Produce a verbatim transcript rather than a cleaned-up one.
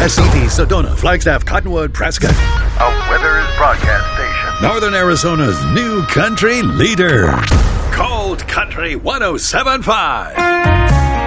Essetti, Sedona, Flagstaff, Cottonwood, Prescott. A Withers broadcast station. Northern Arizona's new country leader. Cold Country one oh seven point five.